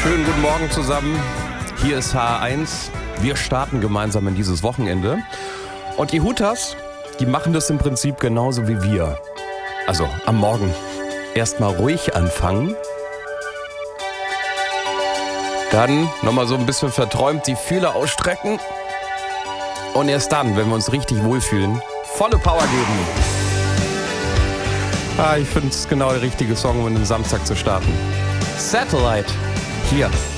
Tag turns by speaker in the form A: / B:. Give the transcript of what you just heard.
A: Schönen guten Morgen zusammen. Hier ist H1. Wir starten gemeinsam in dieses Wochenende. Und die Hooters, die machen das im Prinzip genauso wie wir. Also am Morgen erstmal ruhig anfangen. Dann nochmal so ein bisschen verträumt die Fühler ausstrecken. Und erst dann, wenn wir uns richtig wohlfühlen, volle Power geben. Ich finde es genau der richtige Song, um den Samstag zu starten. Satellite. Hier.